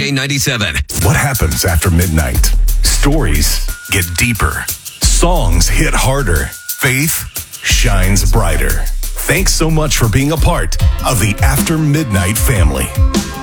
K97. What happens after midnight? Stories get deeper. Songs hit harder. Faith shines brighter. Thanks so much for being a part of the After Midnight family.